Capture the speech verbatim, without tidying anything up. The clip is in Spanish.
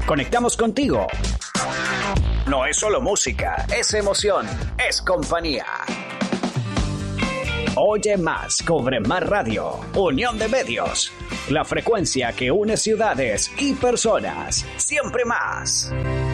Conectamos contigo. No es solo música, es emoción, es compañía. Oye más, cobre más radio. Unión de medios. La frecuencia que une ciudades y personas. Siempre más.